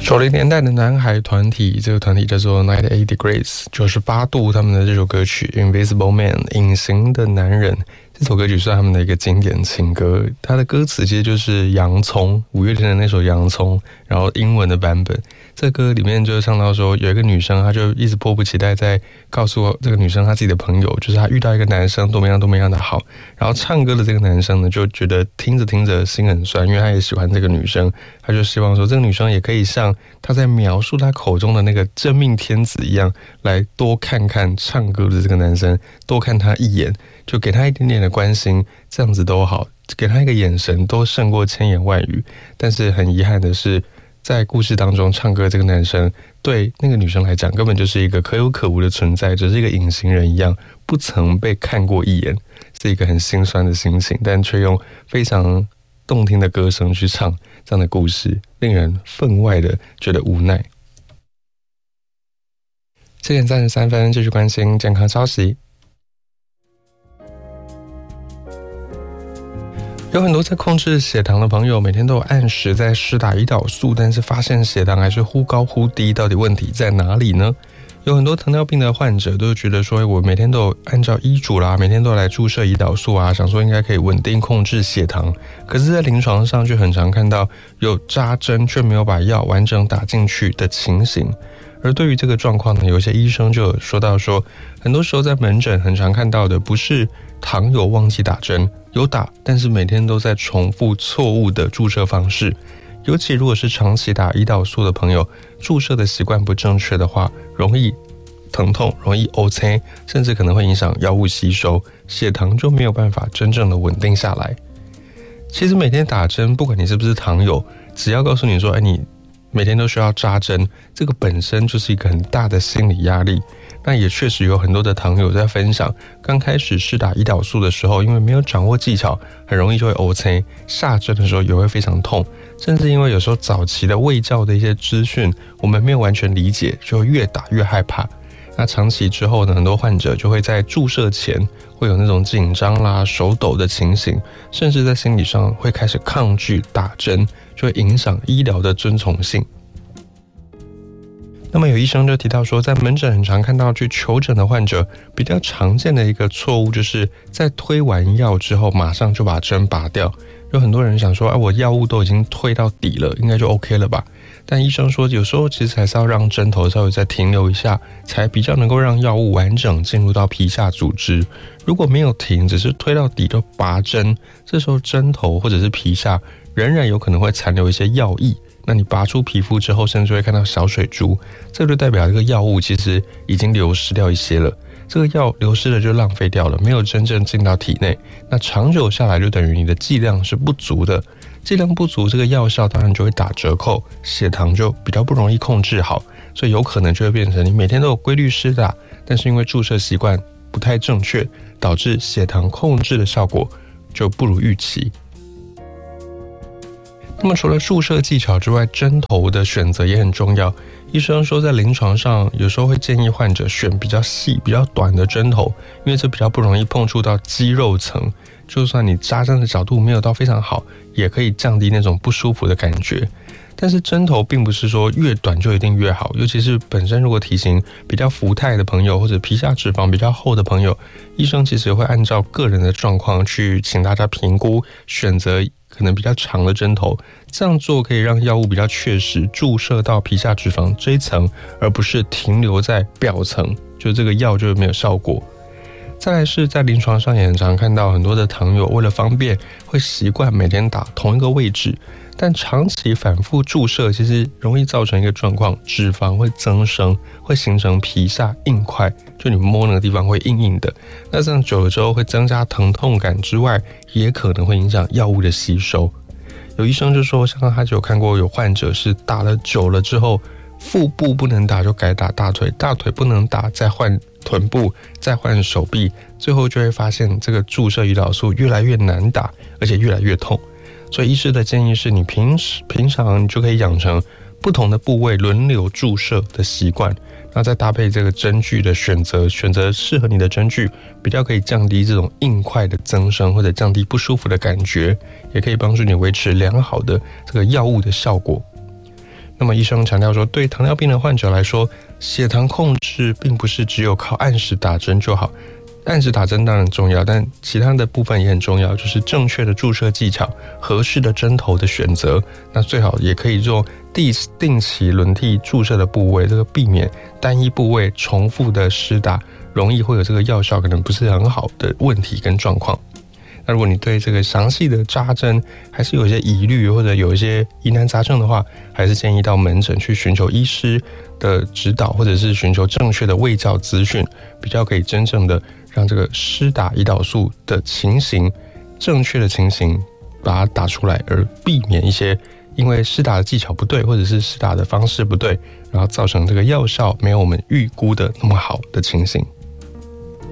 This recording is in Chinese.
90年代的男孩团体，这个团体叫做 98 Degrees 98度，他们的这首歌曲 Invisible Man 隐形的男人，这首歌曲是他们的一个经典情歌，它的歌词其实就是洋葱，五月天的那首洋葱，然后英文的版本。这歌里面就唱到说，有一个女生，她就一直迫不及待在告诉这个女生她自己的朋友，就是她遇到一个男生多么样的好，然后唱歌的这个男生呢，就觉得听着听着心很酸，因为他也喜欢这个女生，他就希望说这个女生也可以像他在描述他口中的那个真命天子一样，来多看看唱歌的这个男生，多看他一眼，就给他一点点的关心，这样子都好，给他一个眼神都胜过千言万语。但是很遗憾的是，在故事当中唱歌这个男生对那个女生来讲根本就是一个可有可无的存在，只是一个隐形人一样，不曾被看过一眼，是一个很心酸的心情，但却用非常动听的歌声去唱这样的故事，令人分外的觉得无奈。7点33分，继续关心健康消息。有很多在控制血糖的朋友，每天都有按时在施打胰岛素，但是发现血糖还是忽高忽低，到底问题在哪里呢？有很多糖尿病的患者都觉得说，我每天都有按照医嘱啦，每天都来注射胰岛素啊，想说应该可以稳定控制血糖，可是在临床上却很常看到有扎针却没有把药完整打进去的情形。而对于这个状况呢，有一些医生就有说到说，很多时候在门诊很常看到的不是糖友忘记打针，有打，但是每天都在重复错误的注射方式。尤其如果是长期打胰岛素的朋友，注射的习惯不正确的话，容易疼痛，容易黑青，甚至可能会影响药物吸收，血糖就没有办法真正的稳定下来。其实每天打针，不管你是不是糖友，只要告诉你说，你每天都需要扎针，这个本身就是一个很大的心理压力。那也确实有很多的糖友在分享，刚开始施打胰岛素的时候，因为没有掌握技巧，很容易就会黑青，下针的时候也会非常痛，甚至因为有时候早期的卫教的一些资讯我们没有完全理解，就越打越害怕。那长期之后呢，很多患者就会在注射前会有那种紧张啦、手抖的情形，甚至在心理上会开始抗拒打针，就会影响医疗的遵从性。那么有医生就提到说，在门诊很常看到去求诊的患者，比较常见的一个错误就是在推完药之后马上就把针拔掉。有很多人想说，我药物都已经推到底了，应该就 OK 了吧？但医生说，有时候其实还是要让针头稍微再停留一下，才比较能够让药物完整进入到皮下组织。如果没有停，只是推到底就拔针，这时候针头或者是皮下仍然有可能会残留一些药液。那你拔出皮肤之后，甚至会看到小水珠，这就代表这个药物其实已经流失掉一些了。这个药流失了就浪费掉了，没有真正进到体内。那长久下来就等于你的剂量是不足的，剂量不足，这个药效当然就会打折扣，血糖就比较不容易控制好，所以有可能就会变成你每天都有规律施打，但是因为注射习惯不太正确，导致血糖控制的效果就不如预期。那么除了注射技巧之外，针头的选择也很重要。医生说在临床上有时候会建议患者选比较细比较短的针头，因为这比较不容易碰触到肌肉层，就算你扎针的角度没有到非常好，也可以降低那种不舒服的感觉。但是针头并不是说越短就一定越好，尤其是本身如果体型比较福态的朋友，或者皮下脂肪比较厚的朋友，医生其实会按照个人的状况去请大家评估，选择可能比较长的针头，这样做可以让药物比较确实注射到皮下脂肪这一层，而不是停留在表层，就这个药就没有效果。再来是在临床上也很常看到很多的糖友为了方便会习惯每天打同一个位置，但长期反复注射其实容易造成一个状况，脂肪会增生，会形成皮下硬块，就你摸那个地方会硬硬的，那这样久了之后会增加疼痛感之外，也可能会影响药物的吸收。有医生就说，像他就有看过有患者是打了久了之后，腹部不能打就改打大腿，大腿不能打再换臀部，再换手臂，最后就会发现这个注射胰岛素越来越难打，而且越来越痛。所以医师的建议是，你平常你就可以养成不同的部位轮流注射的习惯，然后再搭配这个针具的选择适合你的针具，比较可以降低这种硬块的增生，或者降低不舒服的感觉，也可以帮助你维持良好的这个药物的效果。 那么医生强调说，对糖尿病的患者来说，血糖控制并不是只有靠按时打针就好。按时打针当然重要，但其他的部分也很重要，就是正确的注射技巧、合适的针头的选择。那最好也可以做定期轮替注射的部位，这个避免单一部位重复的施打，容易会有这个药效可能不是很好的问题跟状况。那如果你对这个详细的扎针还是有一些疑虑，或者有一些疑难杂症的话，还是建议到门诊去寻求医师的指导，或者是寻求正确的卫教资讯，比较可以真正的让这个施打胰岛素的情形，正确的情形把它打出来，而避免一些因为施打的技巧不对，或者是施打的方式不对，然后造成这个药效没有我们预估的那么好的情形。